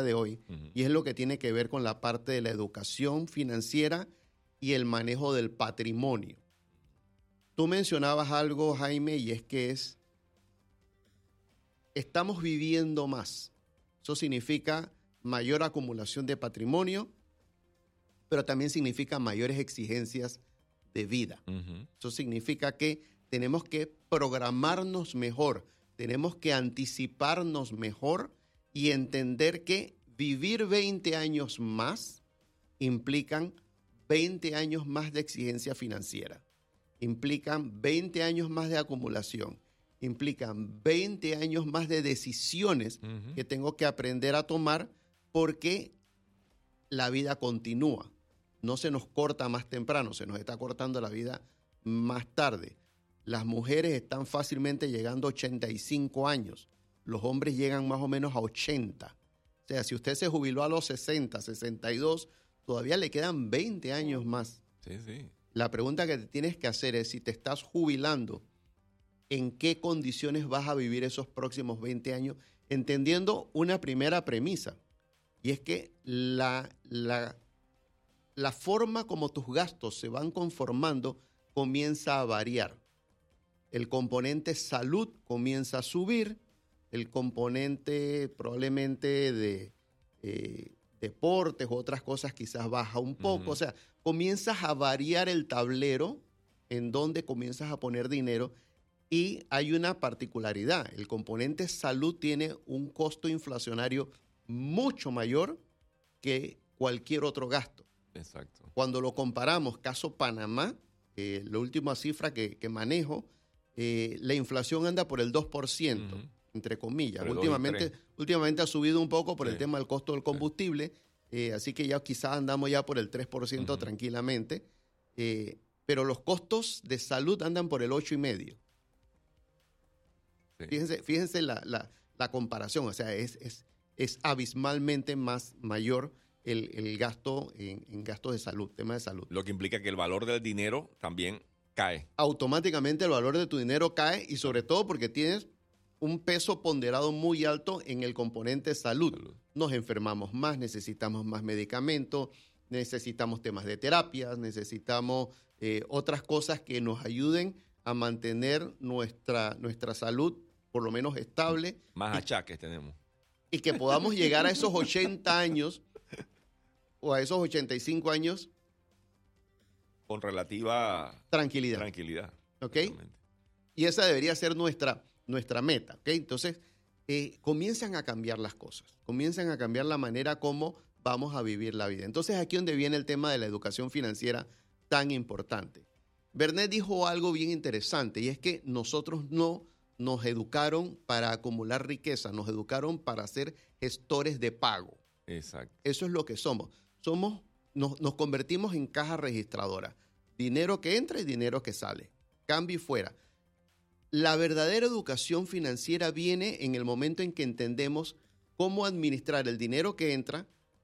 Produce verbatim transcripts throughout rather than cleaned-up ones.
de hoy, uh-huh. y es lo que tiene que ver con la parte de la educación financiera y el manejo del patrimonio. Tú mencionabas algo, Jaime, y es que es, estamos viviendo más. Eso significa mayor acumulación de patrimonio, pero también significa mayores exigencias de vida. Uh-huh. Eso significa que tenemos que programarnos mejor, tenemos que anticiparnos mejor y entender que vivir veinte años más implican veinte años más de exigencia financiera, implican veinte años más de acumulación, implican veinte años más de decisiones uh-huh. que tengo que aprender a tomar porque la vida continúa. No se nos corta más temprano, se nos está cortando la vida más tarde. Las mujeres están fácilmente llegando a ochenta y cinco años. Los hombres llegan más o menos a ochenta. O sea, si usted se jubiló a los sesenta, sesenta y dos, todavía le quedan veinte años más. Sí, sí. La pregunta que te tienes que hacer es, si te estás jubilando, ¿en qué condiciones vas a vivir esos próximos veinte años? Entendiendo una primera premisa, y es que la, la, la forma como tus gastos se van conformando comienza a variar. El componente salud comienza a subir, el componente probablemente de eh, deportes u otras cosas quizás baja un poco. Uh-huh. O sea, comienzas a variar el tablero en donde comienzas a poner dinero y hay una particularidad. El componente salud tiene un costo inflacionario mucho mayor que cualquier otro gasto. Exacto. Cuando lo comparamos, caso Panamá, eh, la última cifra que, que manejo, eh, la inflación anda por el dos por ciento, uh-huh. entre comillas. Pero últimamente, últimamente ha subido un poco por sí. el tema del costo del combustible, sí. eh, así que ya quizás andamos ya por el tres por ciento uh-huh. tranquilamente, eh, pero los costos de salud andan por el ocho y medio. Sí. Fíjense, fíjense la, la, la comparación, o sea, es, es, es abismalmente más mayor el, el gasto en, en gastos de salud, tema de salud. Lo que implica que el valor del dinero también cae. Automáticamente el valor de tu dinero cae y sobre todo porque tienes un peso ponderado muy alto en el componente salud. salud. Nos enfermamos más, necesitamos más medicamentos, necesitamos temas de terapias, necesitamos eh, otras cosas que nos ayuden a mantener nuestra, nuestra salud por lo menos estable. Más y, achaques tenemos. Y que podamos llegar a esos ochenta años o a esos ochenta y cinco años con relativa tranquilidad. Tranquilidad. ¿Ok? Y esa debería ser nuestra, nuestra meta. ¿Ok? Entonces, eh, comienzan a cambiar las cosas. Comienzan a cambiar la manera como vamos a vivir la vida. Entonces, aquí es donde viene el tema de la educación financiera tan importante. Bernet dijo algo bien interesante y es que nosotros no nos educaron para acumular riqueza, nos educaron para ser gestores de pago. Exacto. Eso es lo que somos. Somos, nos, nos convertimos en caja registradora. Dinero que entra y dinero que sale. Cambio y fuera. La verdadera educación financiera viene en el momento en que entendemos cómo administrar el dinero que entra,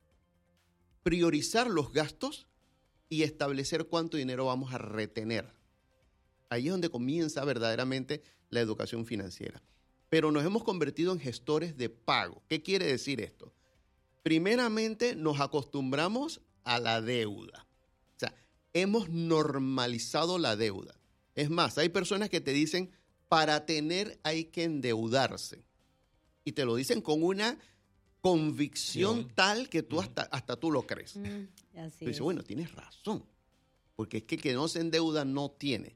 priorizar los gastos y establecer cuánto dinero vamos a retener. Ahí es donde comienza verdaderamente la educación financiera. Pero nos hemos convertido en gestores de pago. ¿Qué quiere decir esto? Primeramente, nos acostumbramos a la deuda. O sea, hemos normalizado la deuda. Es más, hay personas que te dicen, para tener hay que endeudarse. Y te lo dicen con una convicción sí. tal que tú hasta, hasta tú lo crees. Mm, así tú dices, bueno, tienes razón. Porque es que el que no se endeuda no tiene.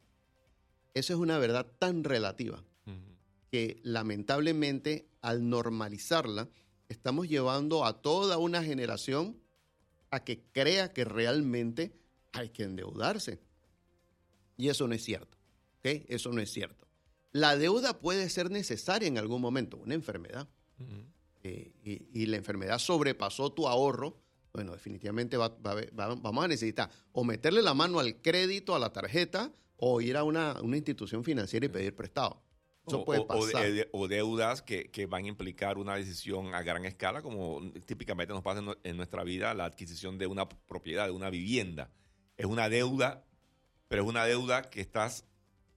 Eso es una verdad tan relativa uh-huh. que lamentablemente al normalizarla estamos llevando a toda una generación a que crea que realmente hay que endeudarse. Y eso no es cierto. ¿Okay? Eso no es cierto. La deuda puede ser necesaria en algún momento, una enfermedad. Uh-huh. Eh, y, y la enfermedad sobrepasó tu ahorro. Bueno, definitivamente va, va, va, vamos a necesitar o meterle la mano al crédito, a la tarjeta, o ir a una, una institución financiera y pedir prestado. Eso o, puede o, pasar. O, de, o deudas que, que van a implicar una decisión a gran escala, como típicamente nos pasa en, en nuestra vida, la adquisición de una propiedad, de una vivienda. Es una deuda, pero es una deuda que estás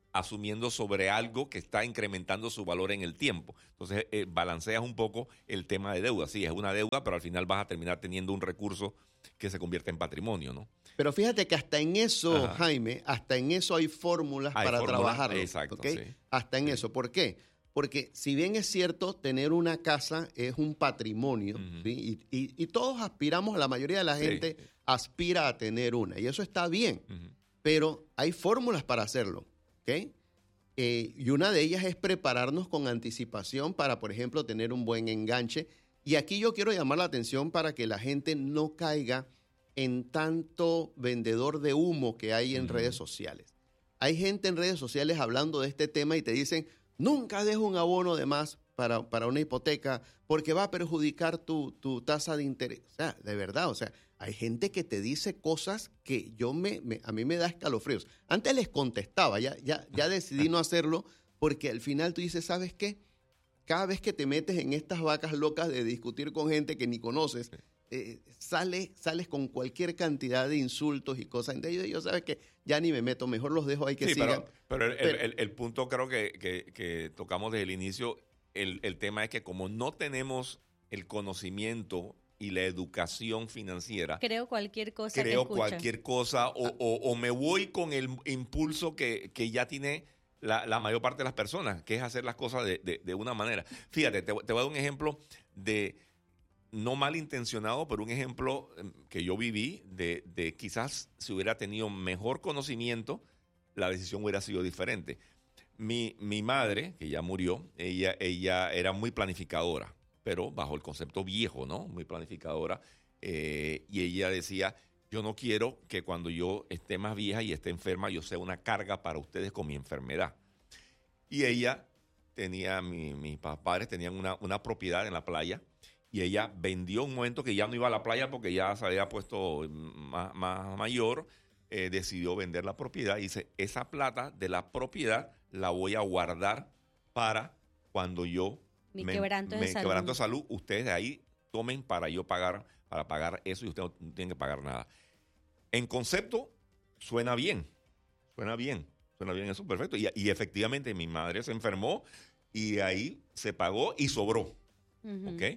asumiendo sobre algo que está incrementando su valor en el tiempo. Entonces, eh, balanceas un poco el tema de deuda. Sí, es una deuda, pero al final vas a terminar teniendo un recurso que se convierte en patrimonio, ¿no? Pero fíjate que hasta en eso, Ajá. Jaime, hasta en eso hay fórmulas Hay para fórmulas, trabajarlo. exacto, ¿Okay? sí. Hasta en Sí. eso. ¿Por qué? Porque si bien es cierto, tener una casa es un patrimonio, Ujú. ¿sí? y, y- y todos aspiramos, la mayoría de la Sí. gente aspira a tener una, y eso está bien, Ujú. pero hay fórmulas para hacerlo, ¿ok? Eh, y una de ellas es prepararnos con anticipación para, por ejemplo, tener un buen enganche. Y aquí yo quiero llamar la atención para que la gente no caiga en tanto vendedor de humo que hay en Ujú. redes sociales. Hay gente en redes sociales hablando de este tema y te dicen, nunca dejes un abono de más para, para una hipoteca porque va a perjudicar tu, tu tasa de interés. O sea, de verdad, o sea, hay gente que te dice cosas que yo me, me- a mí me da escalofríos. Antes les contestaba, ya, ya, ya decidí no hacerlo porque al final tú dices, ¿sabes qué? Cada vez que te metes en estas vacas locas de discutir con gente que ni conoces, eh, sales, sales con cualquier cantidad de insultos y cosas. Entonces yo, yo sabes que ya ni me meto, mejor los dejo ahí que Sí, sigan. pero, pero, el, Pero- el- el punto creo que, que- que tocamos desde el inicio, el, el tema es que como no tenemos el conocimiento y la educación financiera, Creo cualquier cosa que creo escucho. cualquier cosa o, o- o me voy con el impulso que, que ya tiene la, la mayor parte de las personas, que es hacer las cosas de, de- de una manera. Fíjate, te, te voy a dar un ejemplo de, no malintencionado, pero un ejemplo em, que yo viví de, de quizás si hubiera tenido mejor conocimiento, la decisión hubiera sido diferente. Mi, mi madre, que ya murió, ella, ella era muy planificadora, pero bajo el concepto viejo, ¿no? Muy planificadora. eh, y ella decía, yo no quiero que cuando yo esté más vieja y esté enferma, yo sea una carga para ustedes con mi enfermedad. Y ella tenía, mi- mis pa- padres tenían una, una propiedad en la playa y ella vendió un momento que ya no iba a la playa porque ya se había puesto más, más mayor, eh, decidió vender la propiedad y dice, esa plata de la propiedad la voy a guardar para cuando yo Mi me, quebranto de me salud. quebranto de salud, ustedes de ahí tomen para yo pagar, para pagar eso y ustedes no tienen que pagar nada. En concepto, suena bien, suena bien, suena bien eso, perfecto. Y, y efectivamente mi madre se enfermó y ahí se pagó y sobró, Ujú. ¿ok?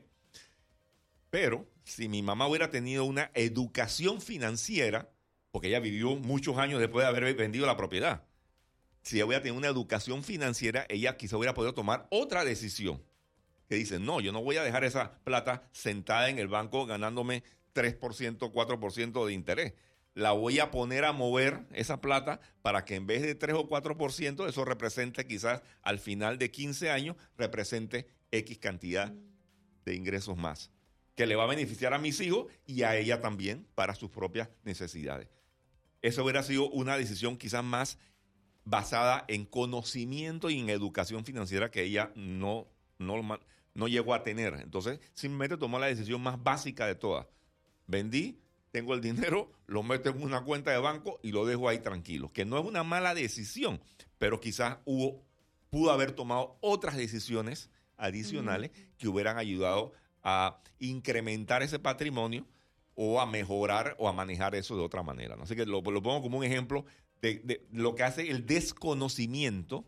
Pero si mi mamá hubiera tenido una educación financiera, porque ella vivió muchos años después de haber vendido la propiedad, si ella hubiera tenido una educación financiera, ella quizá hubiera podido tomar otra decisión. Que dice, no, yo no voy a dejar esa plata sentada en el banco ganándome tres por ciento, cuatro por ciento de interés. La voy a poner a mover esa plata para que en vez de tres o cuatro por ciento, eso represente quizás al final de quince años, represente X cantidad de ingresos más, que le va a beneficiar a mis hijos y a ella también para sus propias necesidades. Eso hubiera sido una decisión quizás más basada en conocimiento y en educación financiera que ella no, no, no llegó a tener. Entonces, simplemente tomó la decisión más básica de todas. Vendí, tengo el dinero, lo meto en una cuenta de banco y lo dejo ahí tranquilo. Que no es una mala decisión, pero quizás hubo, pudo haber tomado otras decisiones adicionales uh-huh. que hubieran ayudado a incrementar ese patrimonio o a mejorar o a manejar eso de otra manera, ¿no? Así que lo, lo pongo como un ejemplo de, de lo que hace el desconocimiento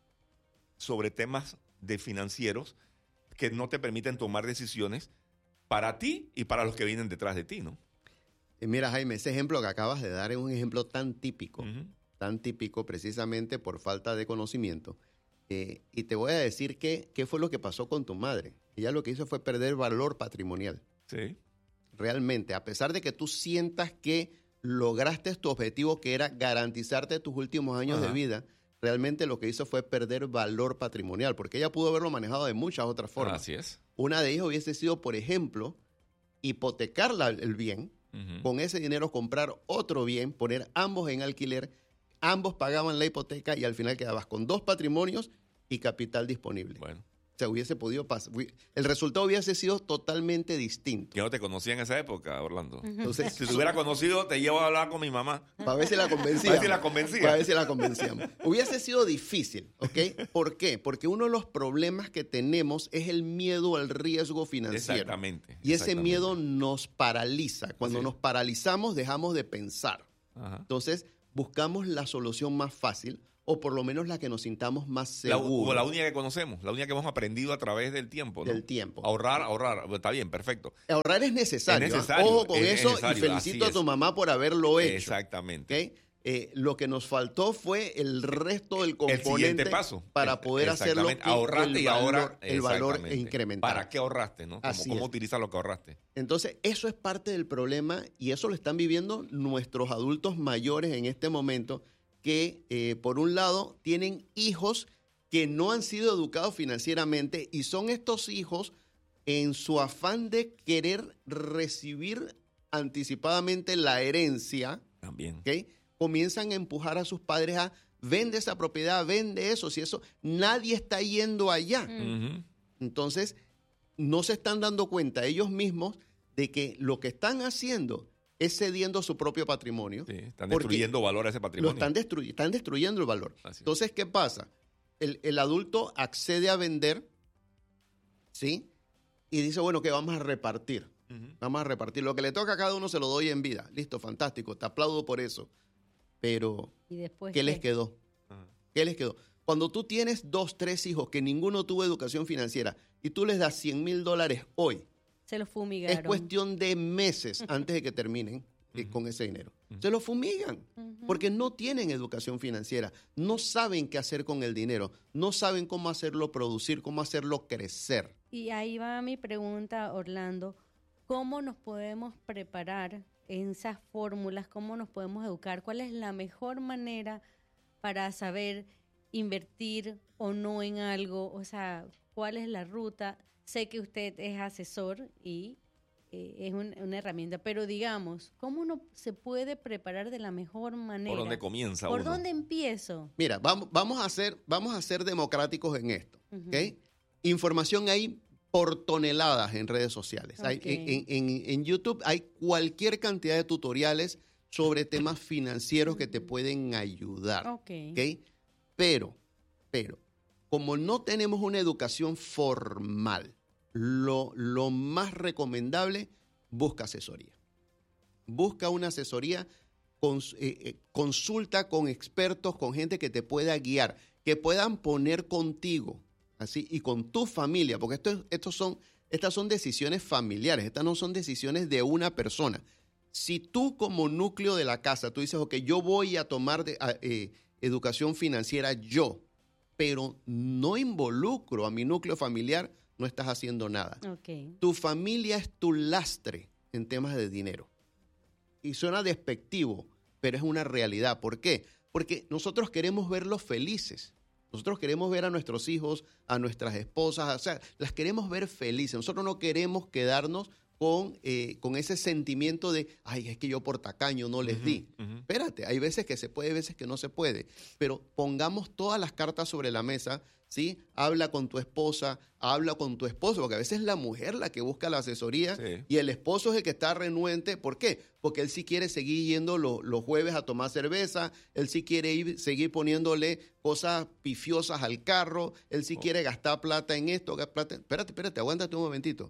sobre temas de financieros que no te permiten tomar decisiones para ti y para los que vienen detrás de ti, ¿no? Y mira, Jaime, ese ejemplo que acabas de dar es un ejemplo tan típico, Uh-huh. tan típico precisamente por falta de conocimiento. Eh, y te voy a decir que, qué fue lo que pasó con tu madre. Ella lo que hizo fue perder valor patrimonial. Sí. Realmente, a pesar de que tú sientas que lograste tu objetivo, que era garantizarte tus últimos años Ajá. de vida, realmente lo que hizo fue perder valor patrimonial, porque ella pudo haberlo manejado de muchas otras formas. Así es. Una de ellas hubiese sido, por ejemplo, hipotecar la, el bien, Uh-huh. con ese dinero comprar otro bien, poner ambos en alquiler, ambos pagaban la hipoteca y al final quedabas con dos patrimonios y capital disponible. Bueno. O sea, hubiese podido pasar. El resultado hubiese sido totalmente distinto. Yo no te conocía en esa época, Orlando. Ujú. Entonces, Si te hubiera conocido, te llevo a hablar con mi mamá. para ver si la convencíamos. Para ver si la convencía. Para ver si la convencíamos. Hubiese sido difícil, ¿ok? ¿Por qué? Porque uno de los problemas que tenemos es el miedo al riesgo financiero. Exactamente. Y ese exactamente. miedo nos paraliza. Cuando Así es. nos paralizamos, dejamos de pensar. Ajá. Entonces, buscamos la solución más fácil o por lo menos la que nos sintamos más La, seguros. o la única que conocemos, la única que hemos aprendido a través del tiempo, ¿no? Del tiempo. Ahorrar, ahorrar, está bien, perfecto. Ahorrar es necesario. Es necesario, ¿eh? Ojo con es eso necesario, y felicito así a tu es. mamá por haberlo hecho. Exactamente. ¿Okay? Eh, lo que nos faltó fue el resto del El componente siguiente paso. para poder hacerlo. Exactamente. Ahorraste y ahora el valor exactamente. incremental. ¿Para qué ahorraste? ¿No? ¿Cómo, Así cómo es. utilizas lo que ahorraste? Entonces, eso es parte del problema y eso lo están viviendo nuestros adultos mayores en este momento que, eh, por un lado, tienen hijos que no han sido educados financieramente y son estos hijos en su afán de querer recibir anticipadamente la herencia, También. ¿ok? Comienzan a empujar a sus padres a vende esa propiedad, vende eso, si eso, nadie está yendo allá. Mm. Ujú. Entonces, no se están dando cuenta ellos mismos de que lo que están haciendo es cediendo su propio patrimonio. Sí, están Porque destruyendo valor a ese Lo patrimonio. están, destruy- están destruyendo el valor. Así es. Entonces, ¿qué pasa? El, el adulto accede a vender, ¿sí? Y dice, bueno, que vamos a repartir. Ujú. Vamos a repartir. Lo que le toca a cada uno se lo doy en vida. Listo, fantástico. Te aplaudo por eso. Pero, Y después, ¿qué les quedó? Ajá. ¿Qué les quedó? Cuando tú tienes dos, tres hijos que ninguno tuvo educación financiera y tú les das cien mil dólares hoy, Se los fumigaron. es cuestión de meses antes de que terminen eh, Ujú. con ese dinero. Ujú. Se lo fumigan Ujú. porque no tienen educación financiera, no saben qué hacer con el dinero, no saben cómo hacerlo producir, cómo hacerlo crecer. Y ahí va mi pregunta, Orlando. ¿Cómo nos podemos preparar en esas fórmulas? ¿Cómo nos podemos educar? ¿Cuál es la mejor manera para saber invertir o no en algo? O sea, ¿cuál es la ruta? Sé que usted es asesor y eh, es un- una herramienta, pero digamos, ¿cómo uno se puede preparar de la mejor manera? ¿Por dónde comienza ¿Por uno? dónde empiezo? Mira, vamos, vamos, a, ser, vamos a ser democráticos en esto. Ujú. ¿Ok? Información hay por toneladas en redes sociales. Hay- Ok. en, en- en YouTube hay cualquier cantidad de tutoriales sobre temas financieros que te Ujú. pueden ayudar. Ok. ¿Ok? Pero, pero, como no tenemos una educación formal, lo, lo más recomendable, busca asesoría. Busca una asesoría, cons- eh, eh, consulta con expertos, con gente que te pueda guiar, que puedan poner contigo, así, y con tu familia, porque esto, es- estos son, estas son decisiones familiares, estas no son decisiones de una persona. Si tú como núcleo de la casa, tú dices, ok, yo voy a tomar de- a- eh, educación financiera yo, pero no involucro a mi núcleo familiar, no estás haciendo nada. Ok. Tu familia es tu lastre en temas de dinero. Y suena despectivo, pero es una realidad. ¿Por qué? Porque nosotros queremos verlos felices. Nosotros queremos ver a nuestros hijos, a nuestras esposas, o sea, las queremos ver felices. Nosotros no queremos quedarnos con, eh, con ese sentimiento de, ay, es que yo por tacaño no les di. Ujú, ujú. Espérate, hay veces que se puede, hay veces que no se puede, pero pongamos todas las cartas sobre la mesa, ¿sí? Habla con tu esposa, habla con tu esposo, porque a veces es la mujer la que busca la asesoría Sí. y el esposo es el que está renuente. ¿Por qué? Porque él sí quiere seguir yendo lo- los jueves a tomar cerveza, él sí quiere ir, seguir poniéndole cosas pifiosas al carro, él sí Oh. quiere gastar plata en esto, gastar plata. Espérate, espérate, aguántate un momentito.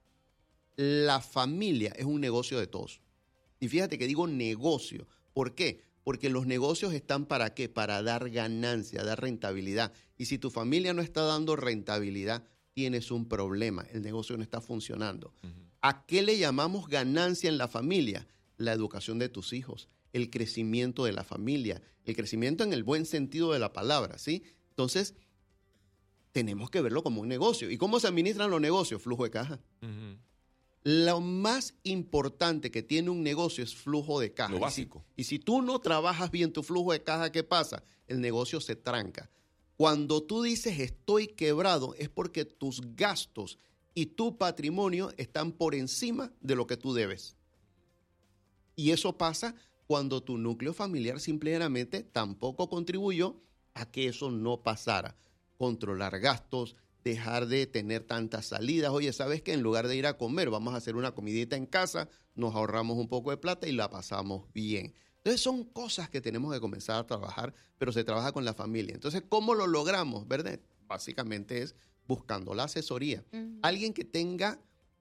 La familia es un negocio de todos. Y fíjate que digo negocio. ¿Por qué? Porque los negocios están para qué? Para dar ganancia, dar rentabilidad. Y si tu familia no está dando rentabilidad, tienes un problema. El negocio no está funcionando. Ujú. ¿A qué le llamamos ganancia en la familia? La educación de tus hijos, el crecimiento de la familia, el crecimiento en el buen sentido de la palabra, ¿sí? Entonces, tenemos que verlo como un negocio. ¿Y cómo se administran los negocios? Flujo de caja. Ujú. Lo más importante que tiene un negocio es flujo de caja. Lo Y si- básico. Y si, tú no trabajas bien tu flujo de caja, ¿qué pasa? El negocio se tranca. Cuando tú dices estoy quebrado es porque tus gastos y tu patrimonio están por encima de lo que tú debes. Y eso pasa cuando tu núcleo familiar simplemente tampoco contribuyó a que eso no pasara. Controlar gastos, dejar de tener tantas salidas. Oye, ¿sabes qué? En lugar de ir a comer, vamos a hacer una comidita en casa, nos ahorramos un poco de plata y la pasamos bien. Entonces son cosas que tenemos que comenzar a trabajar, pero se trabaja con la familia. Entonces, ¿cómo lo logramos? ¿Verdad? Básicamente es buscando la asesoría. Ujú. Alguien que tenga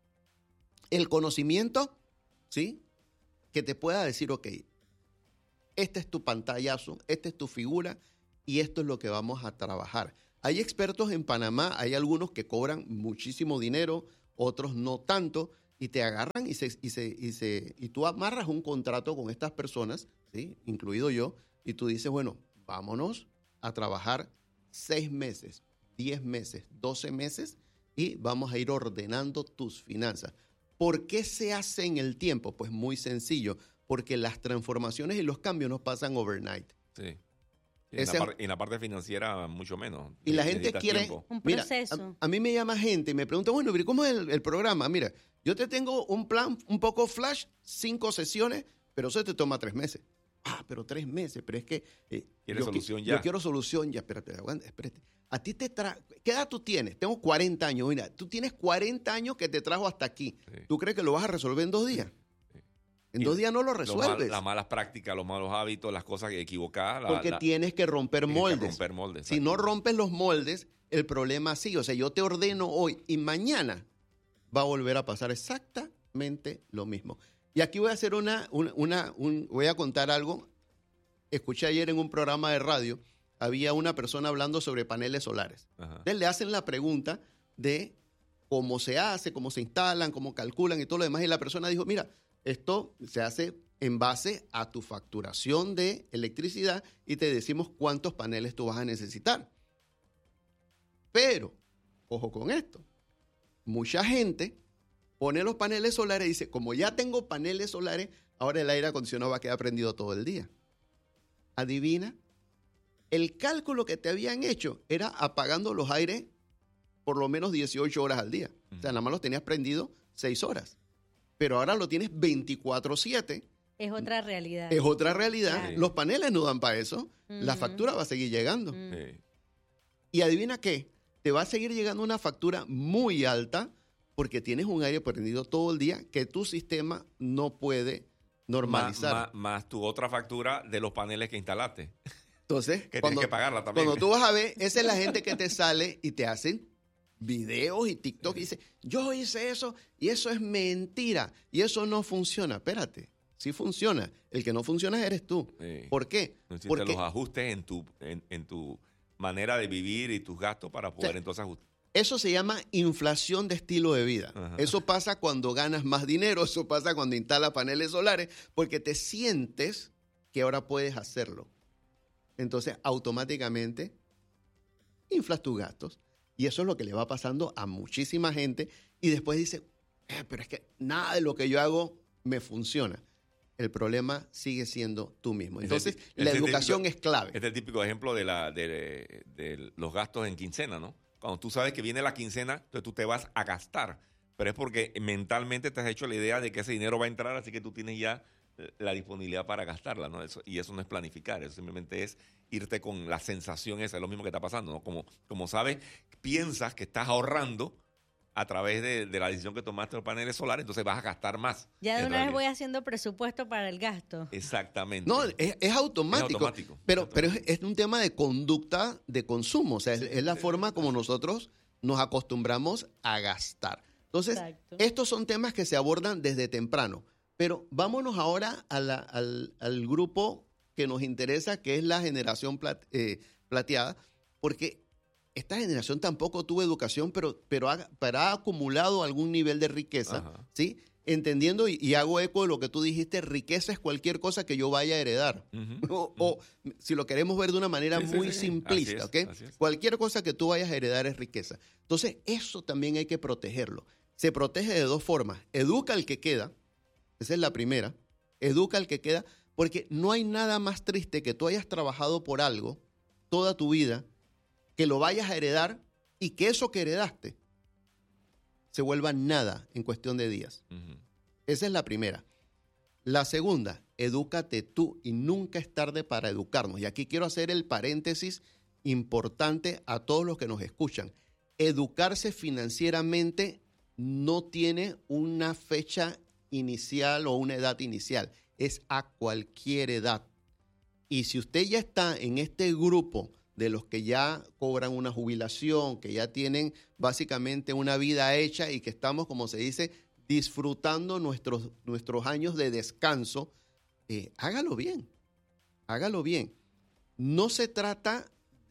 el conocimiento, ¿sí? Que te pueda decir, ok, este es tu pantallazo, esta es tu figura, y esto es lo que vamos a trabajar. Hay expertos en Panamá, hay algunos que cobran muchísimo dinero, otros no tanto, y te agarran y, se, y, se, y, se, y tú amarras un contrato con estas personas, ¿sí? Incluido yo, y tú dices, bueno, vámonos a trabajar seis meses, diez meses, doce meses, y vamos a ir ordenando tus finanzas. ¿Por qué se hace en el tiempo? Pues muy sencillo, porque las transformaciones y los cambios no pasan overnight. Sí. Y en, Ese- la par- y en la parte financiera, mucho menos. Y la Ne- gente necesitas quiere... tiempo. Un Mira, proceso. a, a mí me llama gente y me pregunta, bueno, pero ¿cómo es el, el programa? Mira, yo te tengo un plan un poco flash, cinco sesiones, pero eso te toma tres meses. Ah, pero tres meses, pero es que... Eh, ¿Quieres yo qui- solución ya? Yo quiero solución ya, espérate, aguanta, espérate. A ti te tra... ¿Qué edad tú tienes? Tengo cuarenta años, mira, tú tienes cuarenta años que te trajo hasta aquí. Sí. ¿Tú crees que lo vas a resolver en dos días? Sí. En Y dos días no lo Lo mal- resuelves. las malas prácticas, los malos hábitos, las cosas equivocadas. la- Porque la- tienes que romper tienes que moldes. romper moldes, Si no exacto. rompes los moldes, el problema sigue. O sea, yo te ordeno hoy y mañana va a volver a pasar exactamente lo mismo. Y aquí voy a hacer una, una, una- un- voy a contar algo. Escuché ayer en un programa de radio, había una persona hablando sobre paneles solares. Ajá. Entonces le hacen la pregunta de cómo se hace, cómo se instalan, cómo calculan y todo lo demás. Y la persona dijo, mira, esto se hace en base a tu facturación de electricidad y te decimos cuántos paneles tú vas a necesitar. Pero, ojo con esto, mucha gente pone los paneles solares y dice, como ya tengo paneles solares, ahora el aire acondicionado va a quedar prendido todo el día. Adivina, el cálculo que te habían hecho era apagando los aires por lo menos dieciocho horas al día. O sea, nada más los tenías prendidos seis horas. Pero ahora lo tienes veinticuatro siete. Es otra realidad. Es otra realidad. Claro. Los paneles no dan para eso. La Ujú. factura va a seguir llegando. Mm. Sí. Y adivina qué, te va a seguir llegando una factura muy alta porque tienes un aire prendido todo el día que tu sistema no puede normalizar. Más, más- más tu otra factura de los paneles que instalaste. Entonces, Que cuando, tienes que pagarla también. cuando tú vas a ver, esa es la gente que te sale y te hacen videos y TikTok y dice, yo hice eso y eso es mentira y eso no funciona. Espérate, sí funciona. El que no funciona eres tú. Sí. ¿Por qué? No hiciste Porque los ajustes en tu, en, en tu manera de vivir y tus gastos para poder Sí. entonces ajustar. eso se llama inflación de estilo de vida. Ajá. Eso pasa cuando ganas más dinero, eso pasa cuando instalas paneles solares, porque te sientes que ahora puedes hacerlo. Entonces, automáticamente inflas tus gastos. Y eso es lo que le va pasando a muchísima gente. Y después dice, "Eh, pero es que nada de lo que yo hago me funciona. El problema sigue siendo tú mismo. Ese- Entonces, ese la es el educación típico- es clave. Este es el típico ejemplo de, la, de, de los gastos en quincena, ¿no? Cuando tú sabes que viene la quincena, entonces tú te vas a gastar. Pero es porque mentalmente te has hecho la idea de que ese dinero va a entrar, así que tú tienes ya la disponibilidad para gastarla, ¿no? Eso, y eso no es planificar, eso simplemente es irte con la sensación esa, es lo mismo que está pasando, ¿no? Como, como sabes, piensas que estás ahorrando a través de, de la decisión que tomaste de los paneles solares, entonces vas a gastar más. Ya de en una vez realidad. voy haciendo presupuesto para el gasto. Exactamente. No, es, es automático. Es automático. Pero, pero es, es un tema de conducta de consumo. O sea, es, es la forma como nosotros nos acostumbramos a gastar. Entonces, Exacto. estos son temas que se abordan desde temprano. Pero vámonos ahora a la- al, al grupo que nos interesa, que es la generación plat- eh, plateada, porque esta generación tampoco tuvo educación, pero, pero, ha, pero ha acumulado algún nivel de riqueza, Ajá. ¿sí? Entendiendo, y, y hago eco de lo que tú dijiste, riqueza es cualquier cosa que yo vaya a heredar. Ujú. O, o, si lo queremos ver de una manera Sí, sí, muy sí. simplista, Así es, ¿ok? así es. Cualquier cosa que tú vayas a heredar es riqueza. Entonces, eso también hay que protegerlo. Se protege de dos formas. Educa al que queda, esa es la primera. Educa al que queda, porque no hay nada más triste que tú hayas trabajado por algo toda tu vida, que lo vayas a heredar y que eso que heredaste se vuelva nada en cuestión de días. Ujú. Esa es la primera. La segunda, edúcate tú y nunca es tarde para educarnos. Y aquí quiero hacer el paréntesis importante a todos los que nos escuchan. Educarse financieramente no tiene una fecha inicial o una edad inicial, es a cualquier edad. Y si usted ya está en este grupo de los que ya cobran una jubilación, que ya tienen básicamente una vida hecha y que estamos, como se dice, disfrutando nuestros, nuestros años de descanso, eh, hágalo bien, hágalo bien. No se trata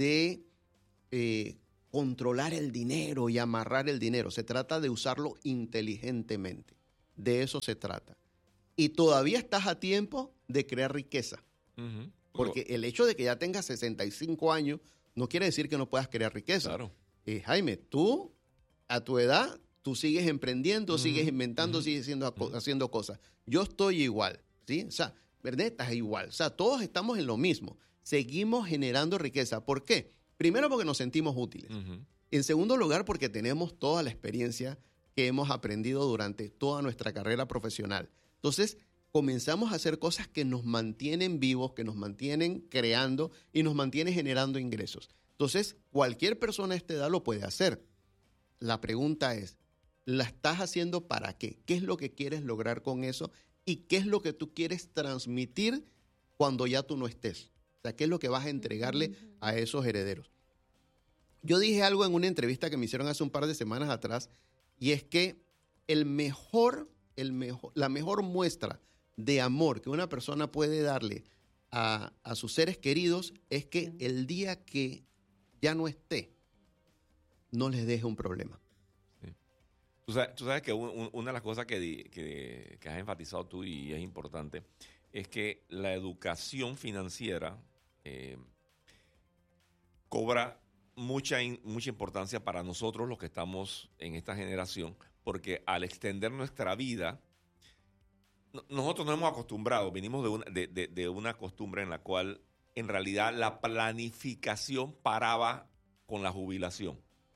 de eh, controlar el dinero y amarrar el dinero. Se trata de usarlo inteligentemente. De eso se trata. Y todavía estás a tiempo de crear riqueza. Uh-huh. Porque el hecho de que ya tengas sesenta y cinco años no quiere decir que no puedas crear riqueza. Claro. Eh, Jaime, tú, a tu edad, tú sigues emprendiendo, uh-huh. sigues inventando, uh-huh. sigues haciendo, uh-huh. haciendo cosas. Yo estoy igual, ¿sí? O sea, ¿verdad? Estás igual. O sea, todos estamos en lo mismo. Seguimos generando riqueza. ¿Por qué? Primero, porque nos sentimos útiles. Uh-huh. En segundo lugar, porque tenemos toda la experiencia que hemos aprendido durante toda nuestra carrera profesional. Entonces, comenzamos a hacer cosas que nos mantienen vivos, que nos mantienen creando y nos mantienen generando ingresos. Entonces, cualquier persona a esta edad lo puede hacer. La pregunta es, ¿la estás haciendo para qué? ¿Qué es lo que quieres lograr con eso? ¿Y qué es lo que tú quieres transmitir cuando ya tú no estés? O sea, ¿qué es lo que vas a entregarle a esos herederos? Yo dije algo en una entrevista que me hicieron hace un par de semanas atrás, y es que el mejor, el mejor, la mejor muestra de amor que una persona puede darle a, a sus seres queridos es que el día que ya no esté, no les deje un problema. Sí. Tú, sabes, tú sabes que un, una de las cosas que, di, que, que has enfatizado tú y es importante es que la educación financiera eh, cobra mucha, mucha importancia para nosotros los que estamos en esta generación, porque al extender nuestra vida, nosotros nos hemos acostumbrado, venimos de una, de, de, de una costumbre en la cual en realidad la planificación paraba con la jubilación.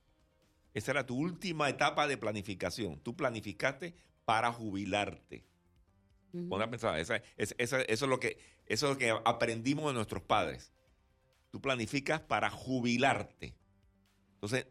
Esa era tu última etapa de planificación. Tú planificaste para jubilarte. Uh-huh. Ponte a pensar, esa, esa, esa, eso, es lo que, eso es lo que aprendimos de nuestros padres. Tú planificas para jubilarte. Entonces,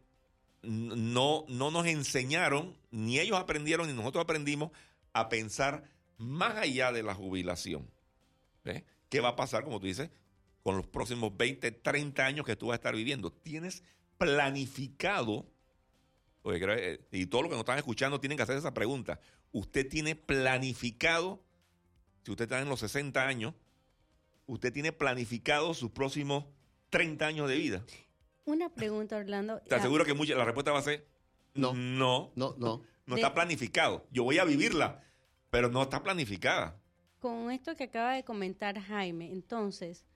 no, no nos enseñaron, ni ellos aprendieron, ni nosotros aprendimos a pensar más allá de la jubilación. ¿Ves? ¿Qué va a pasar, como tú dices, con los próximos veinte, treinta años que tú vas a estar viviendo? Tienes planificado, porque, y todos los que nos están escuchando tienen que hacer esa pregunta. ¿Usted tiene planificado, si usted está en los sesenta años, usted tiene planificado sus próximos treinta años de vida? Una pregunta, Orlando. Te aseguro que mucha, la respuesta va a ser no. No. No, no. No de, está planificado. Yo voy a vivirla, pero no está planificada. Con esto que acaba de comentar Jaime, entonces,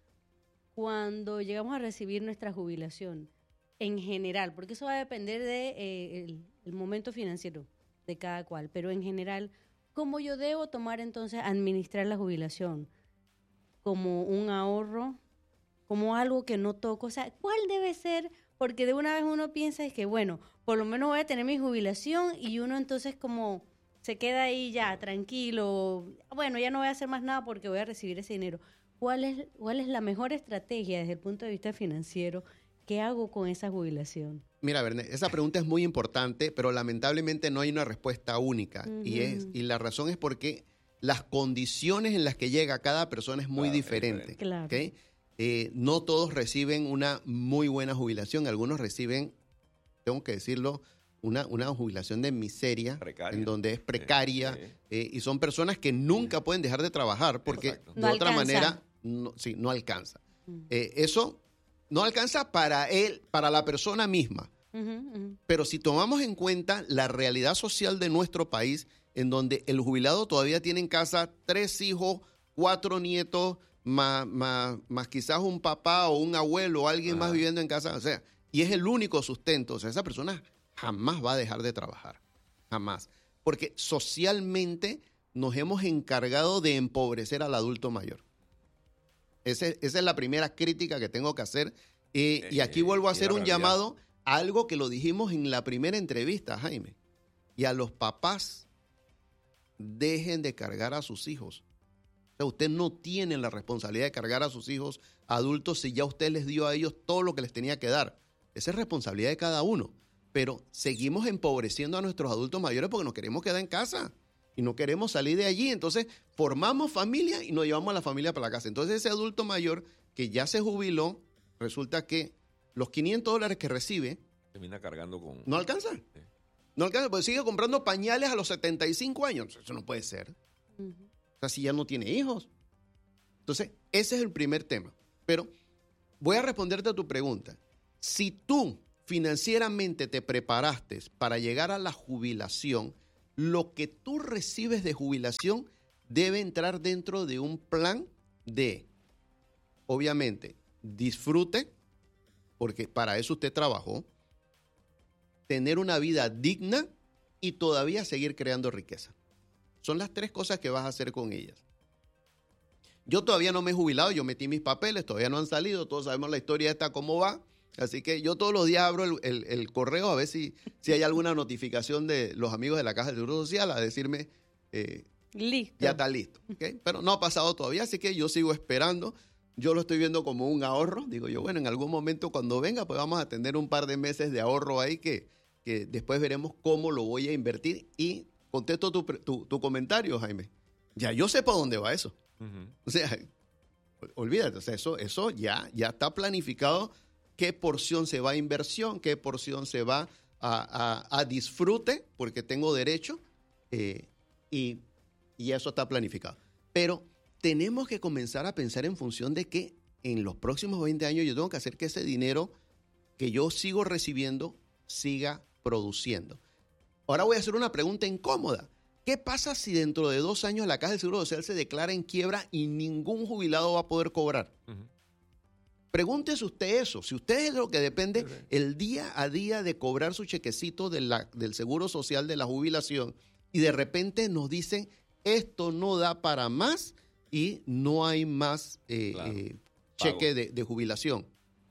cuando llegamos a recibir nuestra jubilación, en general, porque eso va a depender de eh, el, el momento financiero de cada cual, pero en general, ¿cómo yo debo tomar entonces administrar la jubilación? ¿Como un ahorro? ¿Como algo que no toco? O sea, ¿cuál debe ser? Porque de una vez uno piensa es que, bueno, por lo menos voy a tener mi jubilación y uno entonces como se queda ahí ya tranquilo, bueno, ya no voy a hacer más nada porque voy a recibir ese dinero. ¿Cuál es, cuál es la mejor estrategia desde el punto de vista financiero? ¿Qué hago con esa jubilación? Mira, Bernet, esa pregunta es muy importante, pero lamentablemente no hay una respuesta única. Uh-huh. y, es, y la razón es porque las condiciones en las que llega cada persona es muy claro, diferente. diferente. Claro. ¿Okay? Eh, no todos reciben una muy buena jubilación. Algunos reciben, tengo que decirlo, una, una jubilación de miseria, precaria. En donde es precaria. Sí, sí. Eh, y son personas que nunca sí. pueden dejar de trabajar porque Exacto. de no otra alcanza. manera no, sí, no alcanza. Uh-huh. Eh, eso no alcanza para él, para la persona misma. Uh-huh, uh-huh. Pero si tomamos en cuenta la realidad social de nuestro país, en donde el jubilado todavía tiene en casa tres hijos, cuatro nietos, más, más, más quizás un papá o un abuelo o alguien Ajá. más viviendo en casa, o sea, y es el único sustento, o sea, esa persona jamás va a dejar de trabajar, jamás, porque socialmente nos hemos encargado de empobrecer al adulto mayor. Ese, esa es la primera crítica que tengo que hacer, eh, eh, y aquí vuelvo a hacer un llamado a algo que lo dijimos en la primera entrevista, Jaime, y a los papás, dejen de cargar a sus hijos. O sea, usted no tiene la responsabilidad de cargar a sus hijos adultos si ya usted les dio a ellos todo lo que les tenía que dar. Esa es responsabilidad de cada uno. Pero seguimos empobreciendo a nuestros adultos mayores porque nos queremos quedar en casa y no queremos salir de allí. Entonces formamos familia y nos llevamos a la familia para la casa. Entonces ese adulto mayor que ya se jubiló, resulta que los quinientos dólares que recibe termina cargando con... no alcanza. Sí. No alcanza porque sigue comprando pañales a los setenta y cinco años. Eso no puede ser. Uh-huh. O sea, si ya no tiene hijos. Entonces, ese es el primer tema. Pero voy a responderte a tu pregunta. Si tú financieramente te preparaste para llegar a la jubilación, lo que tú recibes de jubilación debe entrar dentro de un plan de, obviamente, disfrute, porque para eso usted trabajó, tener una vida digna y todavía seguir creando riqueza. Son las tres cosas que vas a hacer con ellas. Yo todavía no me he jubilado, yo metí mis papeles, todavía no han salido, todos sabemos la historia esta cómo va. Así que yo todos los días abro el, el, el correo a ver si, si hay alguna notificación de los amigos de la Caja del Seguro Social a decirme, eh, listo. Ya está listo. ¿Okay? Pero no ha pasado todavía, así que yo sigo esperando. Yo lo estoy viendo como un ahorro. Digo yo, bueno, en algún momento cuando venga, pues vamos a tener un par de meses de ahorro ahí que, que después veremos cómo lo voy a invertir. Y contesto tu, tu, tu comentario, Jaime. Ya yo sé para dónde va eso. Uh-huh. O sea, olvídate, o sea, eso, eso ya, ya está planificado. Qué porción se va a inversión, qué porción se va a, a, a disfrute, porque tengo derecho, eh, y, y eso está planificado. Pero tenemos que comenzar a pensar en función de que en los próximos veinte años yo tengo que hacer que ese dinero que yo sigo recibiendo siga produciendo. Ahora voy a hacer una pregunta incómoda. ¿Qué pasa si dentro de dos años la Caja del Seguro Social se declara en quiebra y ningún jubilado va a poder cobrar? Uh-huh. Pregúntese usted eso. Si usted es lo que depende sí, sí. el día a día de cobrar su chequecito de la, del Seguro Social de la jubilación y de repente nos dicen esto no da para más y no hay más eh, claro. eh, cheque de, de jubilación.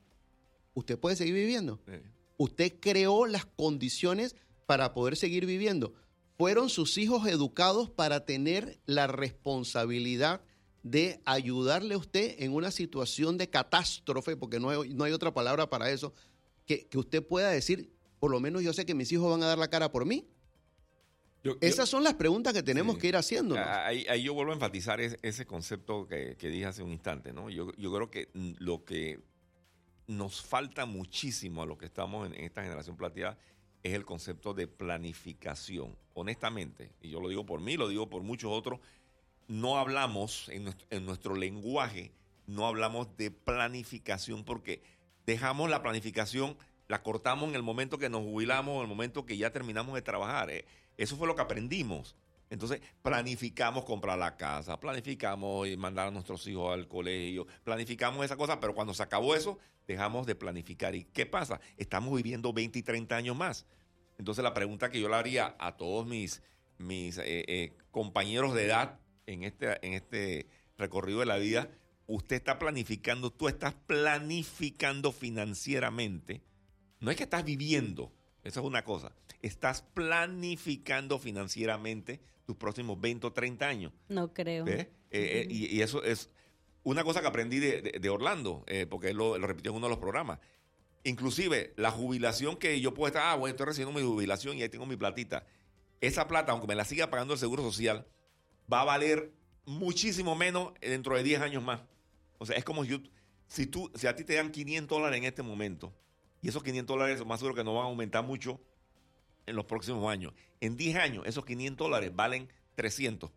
¿Usted puede seguir viviendo? Sí. Usted creó las condiciones para poder seguir viviendo. Fueron sus hijos educados para tener la responsabilidad de ayudarle a usted en una situación de catástrofe, porque no hay, no hay otra palabra para eso, que, que usted pueda decir, por lo menos yo sé que mis hijos van a dar la cara por mí. Yo, Esas yo, son las preguntas que tenemos sí. que ir haciéndonos. Ahí, ahí yo vuelvo a enfatizar ese, ese concepto que, que dije hace un instante, ¿no? Yo, yo creo que lo que nos falta muchísimo a los que estamos en, en esta generación plateada es el concepto de planificación. Honestamente, y yo lo digo por mí, lo digo por muchos otros, no hablamos en nuestro, en nuestro lenguaje, no hablamos de planificación porque dejamos la planificación, la cortamos en el momento que nos jubilamos, en el momento que ya terminamos de trabajar. Eh, eso fue lo que aprendimos. Entonces, planificamos comprar la casa, planificamos mandar a nuestros hijos al colegio, planificamos esa cosa, pero cuando se acabó eso, dejamos de planificar. ¿Y qué pasa? Estamos viviendo veinte y treinta años más. Entonces, la pregunta que yo le haría a todos mis, mis eh, eh, compañeros de edad, En este, en este recorrido de la vida, usted está planificando, tú estás planificando financieramente. No es que estás viviendo, eso es una cosa. Estás planificando financieramente tus próximos veinte o treinta años. No creo. ¿Ves? Uh-huh. Eh, eh, y, y eso es una cosa que aprendí de, de, de Orlando, eh, porque él lo, lo repitió en uno de los programas. Inclusive, la jubilación que yo puedo estar, ah, bueno, estoy recibiendo mi jubilación y ahí tengo mi platita. Esa plata, aunque me la siga pagando el Seguro Social, va a valer muchísimo menos dentro de diez años más. O sea, es como si, yo, si, tú, si a ti te dan quinientos dólares en este momento, y esos quinientos dólares más seguro que no van a aumentar mucho en los próximos años. En diez años, esos quinientos dólares valen trescientos.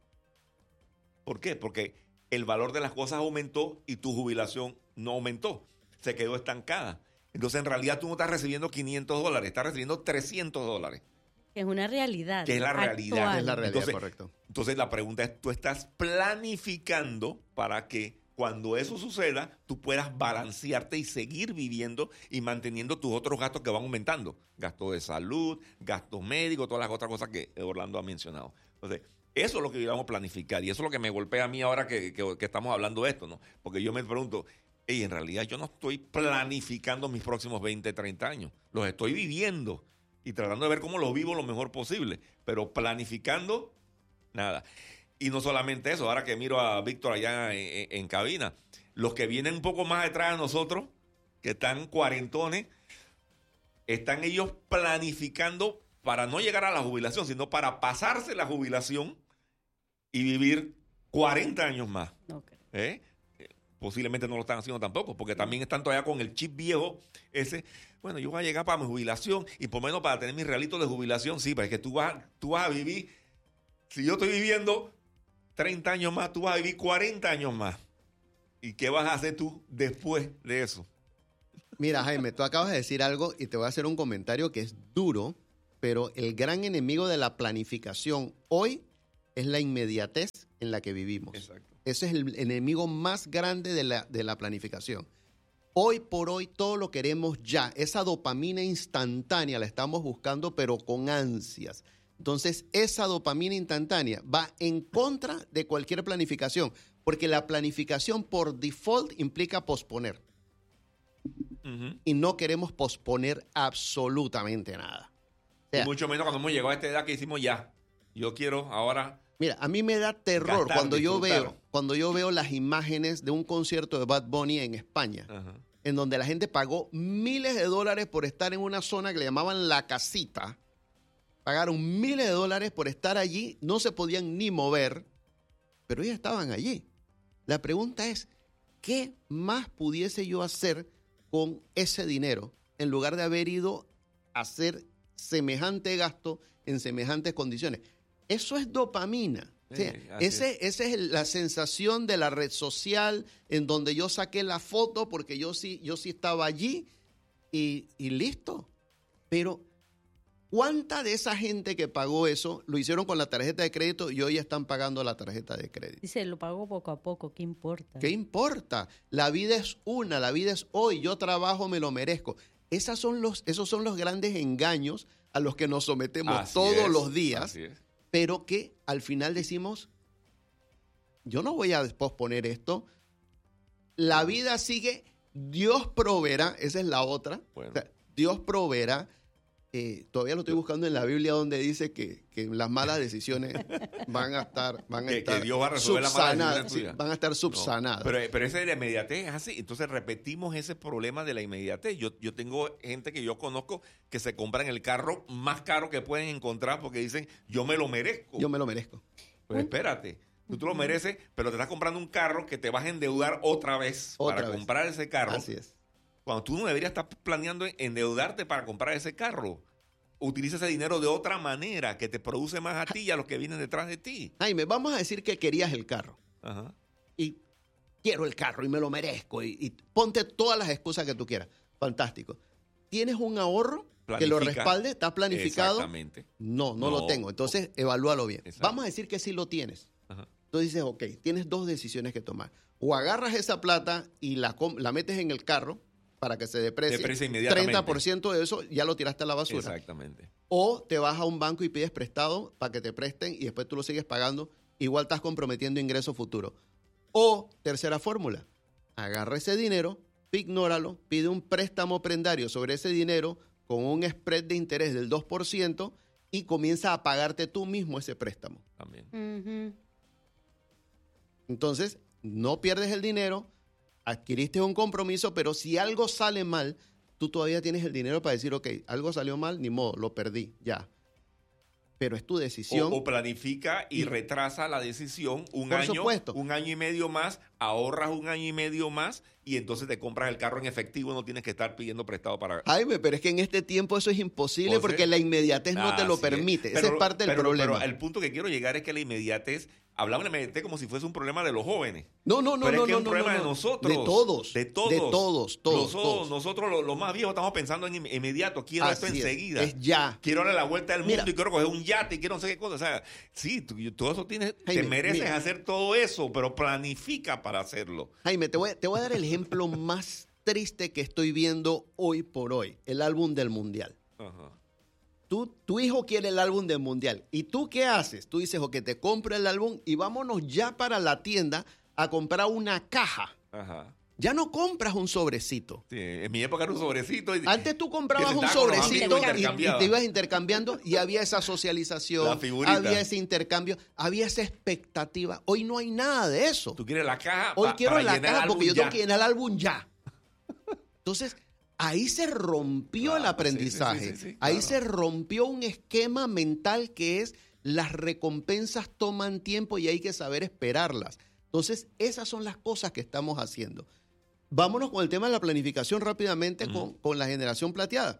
¿Por qué? Porque el valor de las cosas aumentó y tu jubilación no aumentó. Se quedó estancada. Entonces, en realidad, tú no estás recibiendo quinientos dólares, estás recibiendo trescientos dólares. Que es una realidad. Que es la realidad. Es la realidad, entonces, correcto. Entonces la pregunta es, ¿tú estás planificando para que cuando eso suceda, tú puedas balancearte y seguir viviendo y manteniendo tus otros gastos que van aumentando? Gastos de salud, gastos médicos, todas las otras cosas que Orlando ha mencionado. Entonces, eso es lo que debemos planificar y eso es lo que me golpea a mí ahora que, que, que estamos hablando de esto, ¿no? Porque yo me pregunto, hey, en realidad yo no estoy planificando mis próximos veinte, treinta años. Los estoy viviendo y tratando de ver cómo lo vivo lo mejor posible, pero planificando, nada. Y no solamente eso, ahora que miro a Víctor allá en, en, en cabina, los que vienen un poco más detrás de nosotros, que están cuarentones, están ellos planificando para no llegar a la jubilación, sino para pasarse la jubilación y vivir cuarenta años más. Okay. ¿Eh? Posiblemente no lo están haciendo tampoco, porque también están todavía con el chip viejo ese. Bueno, yo voy a llegar para mi jubilación y por menos para tener mis realitos de jubilación, sí, pero es que tú vas, tú vas a vivir, si yo estoy viviendo treinta años más, tú vas a vivir cuarenta años más. ¿Y qué vas a hacer tú después de eso? Mira, Jaime, tú acabas de decir algo y te voy a hacer un comentario que es duro, pero el gran enemigo de la planificación hoy es la inmediatez en la que vivimos. Exacto. Ese es el enemigo más grande de la, de la planificación. Hoy por hoy todo lo queremos ya. Esa dopamina instantánea la estamos buscando, pero con ansias. Entonces, esa dopamina instantánea va en contra de cualquier planificación, porque la planificación por default implica posponer. Uh-huh. Y no queremos posponer absolutamente nada. O sea, y mucho menos cuando hemos llegado a esta edad que hicimos ya. Yo quiero ahora... Mira, a mí me da terror gastar, cuando yo disfrutar. veo cuando yo veo las imágenes de un concierto de Bad Bunny en España, uh-huh. en donde la gente pagó miles de dólares por estar en una zona que le llamaban La Casita. Pagaron miles de dólares por estar allí, no se podían ni mover, pero ellos estaban allí. La pregunta es, ¿qué más pudiese yo hacer con ese dinero en lugar de haber ido a hacer semejante gasto en semejantes condiciones? Eso es dopamina. O sea, sí, ese, esa es la sensación de la red social en donde yo saqué la foto porque yo sí, yo sí estaba allí y, y listo. Pero ¿cuánta de esa gente que pagó eso lo hicieron con la tarjeta de crédito y hoy están pagando la tarjeta de crédito? Dice, lo pago poco a poco, ¿qué importa? ¿Qué importa? La vida es una, la vida es hoy, yo trabajo, me lo merezco. Esas son los, esos son los grandes engaños a los que nos sometemos así todos es, los días, así es. Pero que al final decimos, yo no voy a posponer esto, la vida sigue, Dios proveerá, esa es la otra, bueno. o sea, Dios proveerá. Eh, todavía lo estoy buscando en la Biblia donde dice que, que las malas decisiones van a estar, van a que, estar que Dios va a resolver las malas decisiones sí, tuyas. van a estar subsanadas. No, pero, pero esa de la inmediatez es así. Entonces repetimos ese problema de la inmediatez. Yo, yo tengo gente que yo conozco que se compran el carro más caro que pueden encontrar porque dicen, yo me lo merezco. Yo me lo merezco. Pues espérate. Tú te lo mereces, pero te estás comprando un carro que te vas a endeudar otra vez Otra para vez. comprar ese carro. Así es. Cuando tú no deberías estar planeando endeudarte para comprar ese carro. Utiliza ese dinero de otra manera que te produce más a ti y a los que vienen detrás de ti. Jaime, vamos a decir que querías el carro. Ajá. Y quiero el carro y me lo merezco. Y, y ponte todas las excusas que tú quieras. Fantástico. ¿Tienes un ahorro Planifica. que lo respalde? ¿Está planificado? Exactamente. No, no, No. lo tengo. Entonces, evalúalo bien. Exacto. Vamos a decir que sí lo tienes. Ajá. Entonces dices, ok, tienes dos decisiones que tomar. O agarras esa plata y la, la metes en el carro para que se deprecie. Deprecia inmediatamente. treinta por ciento de eso ya lo tiraste a la basura. Exactamente. O te vas a un banco y pides prestado para que te presten y después tú lo sigues pagando. Igual estás comprometiendo ingresos futuros. O, tercera fórmula, agarra ese dinero, ignóralo, pide un préstamo prendario sobre ese dinero con un spread de interés del dos por ciento y comienza a pagarte tú mismo ese préstamo. También. Uh-huh. Entonces, no pierdes el dinero, adquiriste un compromiso, pero si algo sale mal, tú todavía tienes el dinero para decir, ok, algo salió mal, ni modo, lo perdí, ya. Pero es tu decisión. O, o planifica y, y retrasa la decisión un por año, supuesto. un año y medio más, ahorras un año y medio más y entonces te compras el carro en efectivo, no tienes que estar pidiendo prestado para... Jaime, pero es que en este tiempo eso es imposible José, porque la inmediatez no te lo así permite. es. Ese Pero- es parte del pero- problema. Pero el punto que quiero llegar es que la inmediatez, hablamos de la inmediatez como si fuese un problema de los jóvenes. no, no, no, pero no, es que no, es un no, problema no, de no. nosotros. De todos. De todos. De todos, todos, Nosotros, todos. nosotros los, los más viejos, estamos pensando en inm- inmediato. Quiero Así esto es, enseguida. es ya. Quiero darle la vuelta al mundo Mira. y quiero coger un yate y quiero no sé qué cosa. O sea, sí, tú- todo eso tienes, Jaime, te mereces mira. hacer todo eso, pero planifica para hacerlo. Jaime, te voy, te voy a dar el ejemplo más triste que estoy viendo hoy por hoy. El álbum del Mundial. Ajá. Tú, tu hijo quiere el álbum del Mundial. ¿Y tú qué haces? Tú dices, ok, te compro el álbum y vámonos ya para la tienda a comprar una caja. Ajá. Ya no compras un sobrecito. Sí, en mi época era un sobrecito. Y, Antes tú comprabas que te un daban con los sobrecito amigos y, y intercambiados. te ibas intercambiando y había esa socialización, La figurita. había ese intercambio, había esa expectativa. Hoy no hay nada de eso. Tú quieres la caja Hoy pa- quiero para la llenar caja el porque yo álbum tengo ya. que llenar el álbum ya. Entonces, ahí se rompió Claro, el sí, aprendizaje. sí, sí, sí, sí, Ahí claro. se rompió un esquema mental que es las recompensas toman tiempo y hay que saber esperarlas. Entonces, esas son las cosas que estamos haciendo. Vámonos con el tema de la planificación rápidamente Ujú. con, con la generación plateada.